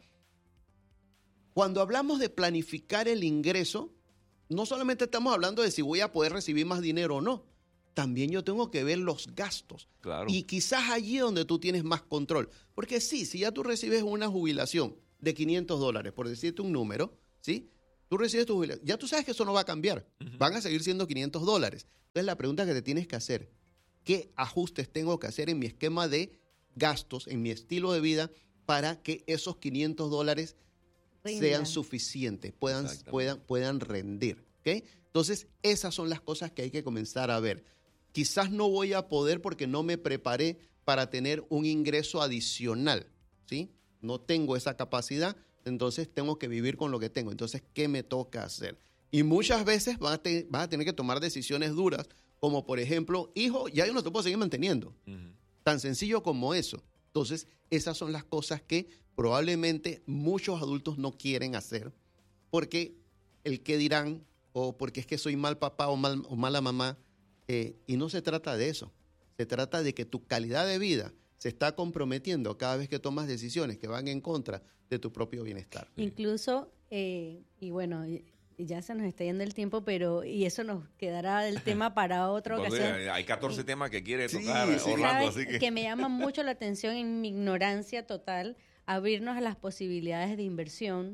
Cuando hablamos de planificar el ingreso, no solamente estamos hablando de si voy a poder recibir más dinero o no. también yo tengo que ver los gastos. Claro. Y quizás allí es donde tú tienes más control. Porque sí, si ya tú recibes una jubilación de quinientos dólares, por decirte un número, ¿sí? Tú recibes tu jubilación. Ya tú sabes que eso no va a cambiar. Uh-huh. Van a seguir siendo quinientos dólares. Entonces la pregunta que te tienes que hacer, ¿qué ajustes tengo que hacer en mi esquema de gastos, en mi estilo de vida, para que esos quinientos dólares Rindan. sean suficientes, puedan, puedan, puedan rendir? ¿Okay? Entonces, esas son las cosas que hay que comenzar a ver. Quizás no voy a poder porque no me preparé para tener un ingreso adicional, ¿sí? No tengo esa capacidad, entonces tengo que vivir con lo que tengo. Entonces, ¿qué me toca hacer? Y muchas veces vas a, te, vas a tener que tomar decisiones duras, como por ejemplo, hijo, ya yo no te puedo seguir manteniendo. Uh-huh. Tan sencillo como eso. Entonces, esas son las cosas que probablemente muchos adultos no quieren hacer, porque el qué dirán, o porque es que soy mal papá o, mal, o mala mamá, eh, y no se trata de eso. Se trata de que tu calidad de vida se está comprometiendo cada vez que tomas decisiones que van en contra de tu propio bienestar. Incluso, eh, y bueno, ya se nos está yendo el tiempo, pero y eso nos quedará del tema para otra ocasión. Hay catorce y, temas que quiere tocar sí, Orlando, así que... que me llama mucho la atención en mi ignorancia total, abrirnos a las posibilidades de inversión.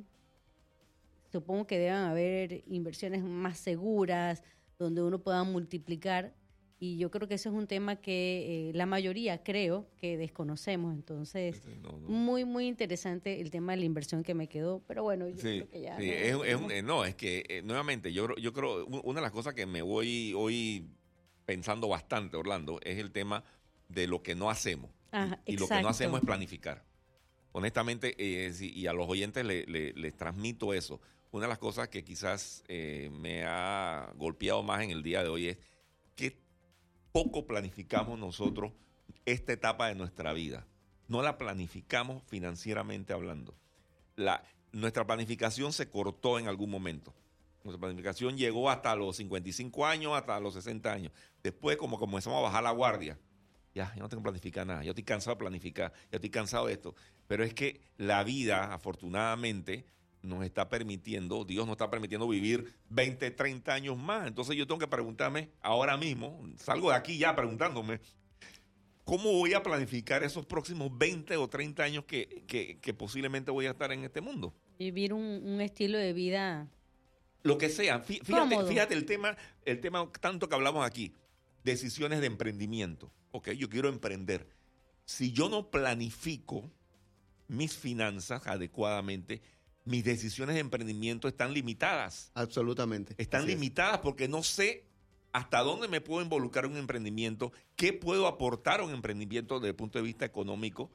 Supongo que deben haber inversiones más seguras, donde uno pueda multiplicar, y yo creo que eso es un tema que eh, la mayoría creo que desconocemos. Entonces, no, no. muy, muy interesante el tema de la inversión que me quedó, pero bueno, yo sí, creo que ya... Sí, no, es, es un, no, es que eh, nuevamente, yo, yo creo, una de las cosas que me voy hoy pensando bastante, Orlando, es el tema de lo que no hacemos. Ajá, y, y lo que no hacemos es planificar. Honestamente, eh, sí, y a los oyentes le, le, les transmito eso. Una de las cosas que quizás eh, me ha golpeado más en el día de hoy es que poco planificamos nosotros esta etapa de nuestra vida. No la planificamos financieramente hablando. La, nuestra planificación se cortó en algún momento. Nuestra planificación llegó hasta los cincuenta y cinco años, hasta los sesenta años. Después, como comenzamos a bajar la guardia, ya, yo no tengo que planificar nada. Yo estoy cansado de planificar. Yo estoy cansado de esto. Pero es que la vida, afortunadamente, nos está permitiendo, Dios nos está permitiendo vivir veinte, treinta años más. Entonces yo tengo que preguntarme ahora mismo, salgo de aquí ya preguntándome, ¿cómo voy a planificar esos próximos veinte o treinta años que, que, que posiblemente voy a estar en este mundo? Vivir un, un estilo de vida... Lo que sea. Fíjate, fíjate el tema, el tema tanto que hablamos aquí, decisiones de emprendimiento. Ok, yo quiero emprender. Si yo no planifico mis finanzas adecuadamente, mis decisiones de emprendimiento están limitadas. Absolutamente. Están Así limitadas es. Porque no sé hasta dónde me puedo involucrar en un emprendimiento, qué puedo aportar a un emprendimiento desde el punto de vista económico.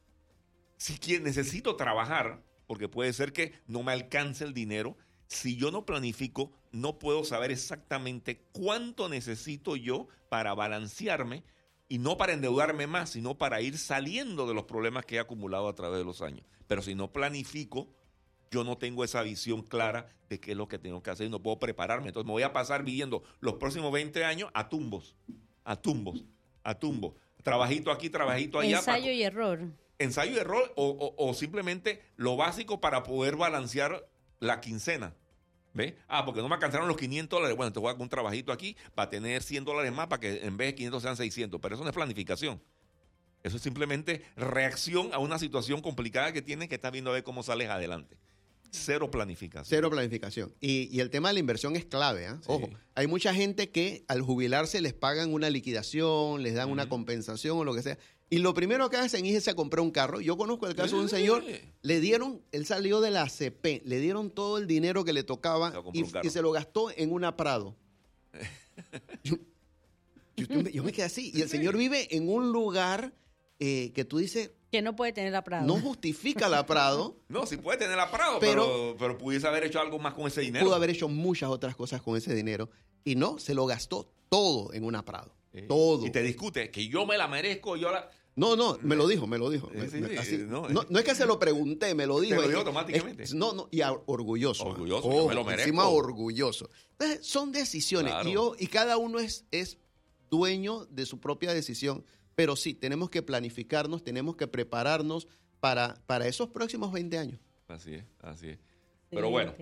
Si quiero, necesito trabajar, porque puede ser que no me alcance el dinero. Si yo no planifico, no puedo saber exactamente cuánto necesito yo para balancearme, y no para endeudarme más, sino para ir saliendo de los problemas que he acumulado a través de los años. Pero si no planifico, yo no tengo esa visión clara de qué es lo que tengo que hacer y no puedo prepararme. Entonces me voy a pasar viviendo los próximos veinte años a tumbos, a tumbos, a tumbos. Trabajito aquí, trabajito allá. Ensayo para, y error. Ensayo y error o, o, o simplemente lo básico para poder balancear la quincena. ¿Ves? Ah, porque no me alcanzaron los quinientos dólares. Bueno, te voy a hacer un trabajito aquí para tener cien dólares más para que en vez de quinientos sean seiscientos. Pero eso no es planificación. Eso es simplemente reacción a una situación complicada que tienes que estar viendo a ver cómo sales adelante. Cero planificación. Cero planificación. Y, y el tema de la inversión es clave. ¿eh? Sí. Ojo, hay mucha gente que al jubilarse les pagan una liquidación, les dan uh-huh. una compensación o lo que sea. Y lo primero que hacen es irse a comprar un carro. Yo conozco el caso de un señor, le dieron, él salió de la A C P, le dieron todo el dinero que le tocaba y, y se lo gastó en una Prado. yo, yo, yo, me, yo me quedé así. Y el señor vive en un lugar eh, que tú dices... Que no puede tener la Prado. No justifica la Prado. No, sí puede tener la Prado, pero, pero, pero pudiese haber hecho algo más con ese dinero. Pudo haber hecho muchas otras cosas con ese dinero. Y no, se lo gastó todo en una Prado. Eh, todo. Y te discute que yo me la merezco, yo la... No, no, me lo dijo, me lo dijo. Sí, me, sí, así, no, no, no es que se lo pregunté, me lo dijo. Te lo dijo es, automáticamente. Es, no, no, y a, orgulloso. Orgulloso, oh, yo me lo merezco. Encima orgulloso. Entonces, son decisiones. Claro. Y, yo, y cada uno es, es dueño de su propia decisión. Pero sí, tenemos que planificarnos, tenemos que prepararnos para, para esos próximos veinte años. Así es, así es. Pero bueno,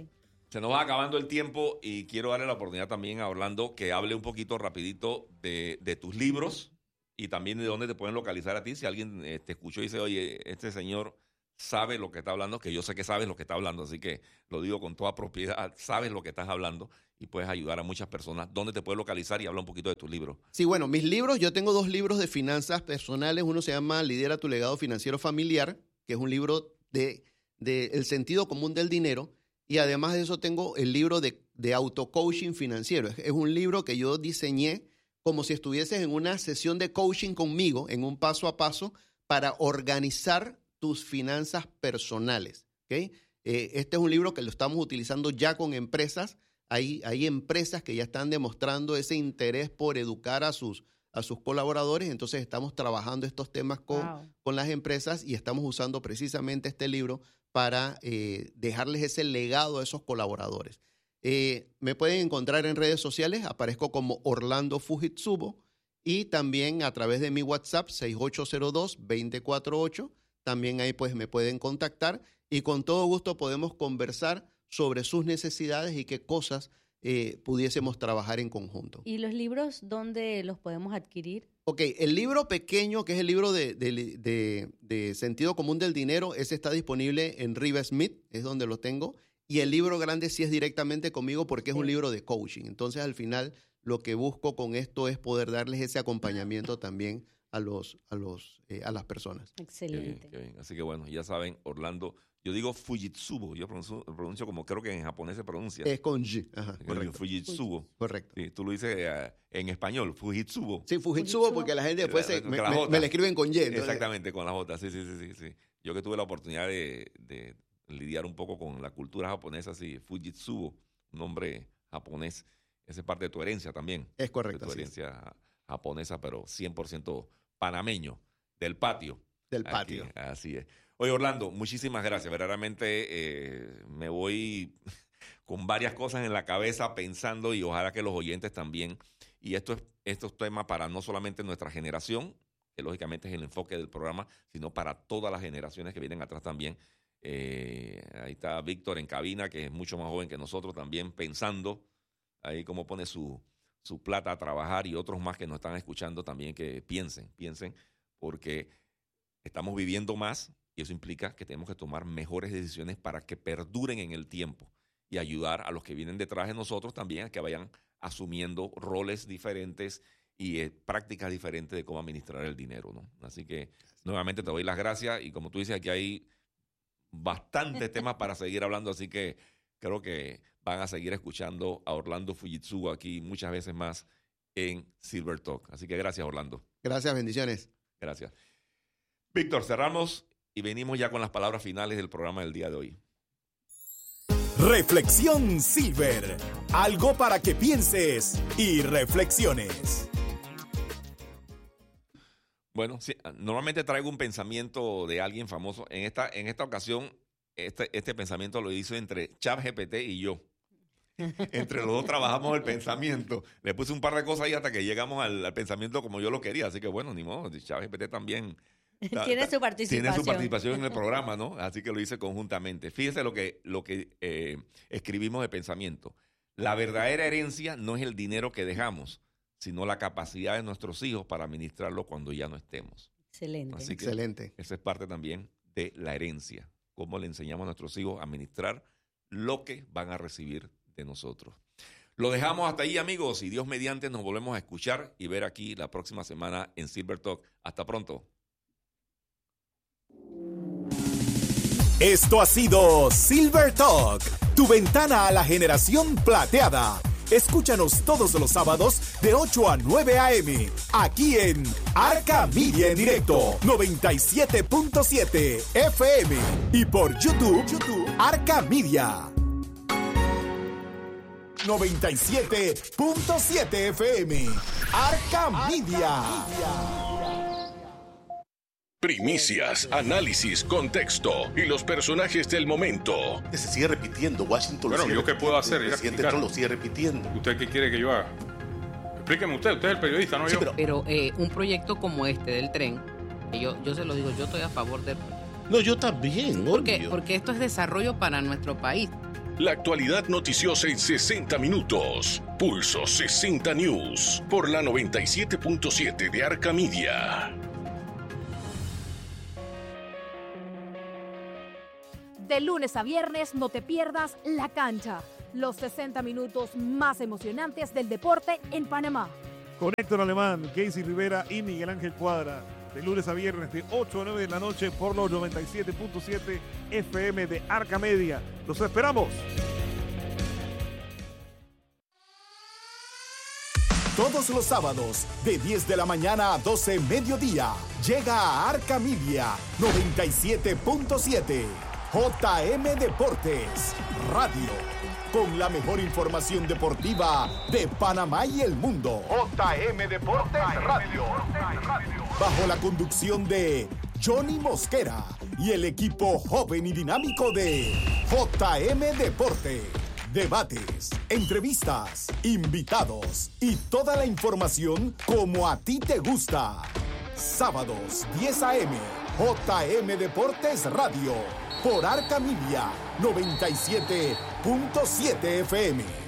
Se nos va acabando el tiempo y quiero darle la oportunidad también a Orlando que hable un poquito rapidito de, de tus libros y también de dónde te pueden localizar a ti. Si alguien eh, te escuchó y dice, oye, este señor sabe lo que está hablando, que yo sé que sabes lo que está hablando, así que lo digo con toda propiedad, sabes lo que estás hablando y puedes ayudar a muchas personas. ¿Dónde te puedes localizar? Y habla un poquito de tus libros. Sí, bueno, mis libros, yo tengo dos libros de finanzas personales. Uno se llama Lidera tu legado financiero familiar, que es un libro de, de el sentido común del dinero. Y además de eso tengo el libro de, de auto-coaching financiero. Es, es un libro que yo diseñé como si estuvieses en una sesión de coaching conmigo, en un paso a paso, para organizar tus finanzas personales. ¿Okay? Eh, este es un libro que lo estamos utilizando ya con empresas. Hay, hay empresas que ya están demostrando ese interés por educar a sus, a sus colaboradores. Entonces estamos trabajando estos temas con, wow. con las empresas y estamos usando precisamente este libro para eh, dejarles ese legado a esos colaboradores. Eh, me pueden encontrar en redes sociales, aparezco como Orlando Fujitsubo y también a través de mi WhatsApp seis ocho cero dos, dos cero cuatro ocho. También ahí pues me pueden contactar y con todo gusto podemos conversar sobre sus necesidades y qué cosas eh, pudiésemos trabajar en conjunto. ¿Y los libros dónde los podemos adquirir? Ok, el libro pequeño, que es el libro de, de, de, de Sentido Común del Dinero, ese está disponible en Riva Smith, es donde lo tengo. Y el libro grande sí es directamente conmigo porque es sí. un libro de coaching. Entonces, al final, lo que busco con esto es poder darles ese acompañamiento también a los a los eh, a las personas. Excelente. Qué bien, qué bien. Así que bueno, ya saben, Orlando, yo digo Fujitsubo, yo pronuncio, pronuncio como creo que en japonés se pronuncia. Es con G. Ajá, correcto. Fujitsubo. Correcto. Sí, tú lo dices uh, en español, Fujitsubo. Sí, Fujitsubo, porque la gente después se, me, me, me le escriben con Y. Entonces. Exactamente, con la J. Sí, sí, sí, sí, sí. Yo que tuve la oportunidad de, de lidiar un poco con la cultura japonesa, sí, Fujitsubo, un nombre japonés. Esa es parte de tu herencia también. Es correcto. De tu herencia sí. japonesa, pero cien por ciento panameño, del patio. Del patio. Aquí, así es. Oye, Orlando, muchísimas gracias. Verdaderamente eh, me voy con varias cosas en la cabeza pensando y ojalá que los oyentes también. Y esto es, esto es tema para no solamente nuestra generación, que lógicamente es el enfoque del programa, sino para todas las generaciones que vienen atrás también. Eh, ahí está Víctor en cabina, que es mucho más joven que nosotros también, pensando ahí cómo pone su, su plata a trabajar y otros más que nos están escuchando también que piensen, piensen, porque estamos viviendo más y eso implica que tenemos que tomar mejores decisiones para que perduren en el tiempo y ayudar a los que vienen detrás de nosotros también a que vayan asumiendo roles diferentes y eh, prácticas diferentes de cómo administrar el dinero, ¿no? Así que nuevamente te doy las gracias y como tú dices, aquí hay bastantes temas para seguir hablando, así que creo que van a seguir escuchando a Orlando Fujitsubo aquí muchas veces más en Silver Talk. Así que gracias, Orlando. Gracias, bendiciones. Gracias. Víctor, cerramos y venimos ya con las palabras finales del programa del día de hoy. Reflexión Silver. Algo para que pienses y reflexiones. Bueno, sí, normalmente traigo un pensamiento de alguien famoso. En esta, en esta ocasión, este, este pensamiento lo hizo entre ChatGPT y yo. Entre los dos trabajamos el pensamiento. Le puse un par de cosas ahí hasta que llegamos al, al pensamiento como yo lo quería. Así que bueno, ni modo, ChatGPT también ta, tiene su participación. Tiene su participación en el programa, ¿no? Así que lo hice conjuntamente. Fíjese lo que, lo que eh, escribimos de pensamiento. La verdadera herencia no es el dinero que dejamos, sino la capacidad de nuestros hijos para administrarlo cuando ya no estemos. Excelente. Así que Excelente. Esa es parte también de la herencia. Cómo le enseñamos a nuestros hijos a administrar lo que van a recibir de nosotros. Lo dejamos hasta ahí, amigos, y Dios mediante nos volvemos a escuchar y ver aquí la próxima semana en Silver Talk. Hasta pronto. Esto ha sido Silver Talk, tu ventana a la generación plateada. Escúchanos todos los sábados de ocho a nueve a eme, aquí en Arca Media en directo, noventa y siete punto siete efe eme y por YouTube, YouTube Arca Media. noventa y siete punto siete efe eme, Arca Media. Primicias, análisis, contexto y los personajes del momento. Se sigue repitiendo, Washington bueno, lo sigue ¿yo qué puedo hacer? El presidente Trump lo sigue repitiendo. ¿Usted qué quiere que yo haga? Explíqueme usted, usted es el periodista, no sí, yo. Pero, pero eh, un proyecto como este del tren, yo, yo se lo digo, yo estoy a favor de... No, yo también, ¿Por qué? obvio. Porque esto es desarrollo para nuestro país. La actualidad noticiosa en sesenta minutos. Pulso sesenta News por la noventa y siete punto siete de Arca Media. De lunes a viernes no te pierdas La Cancha, los sesenta minutos más emocionantes del deporte en Panamá. Con Héctor Alemán, Casey Rivera y Miguel Ángel Cuadra. De lunes a viernes de ocho a nueve de la noche por los noventa y siete punto siete F M de Arca Media. ¡Los esperamos! Todos los sábados, de diez de la mañana a doce mediodía, llega a Arca Media noventa y siete punto siete. J M Deportes Radio, con la mejor información deportiva de Panamá y el mundo. J M Deportes Radio. Bajo la conducción de Johnny Mosquera y el equipo joven y dinámico de J M Deporte. Debates, entrevistas, invitados y toda la información como a ti te gusta. Sábados, diez a eme, J M Deportes Radio, por Arca Media noventa y siete punto siete F M.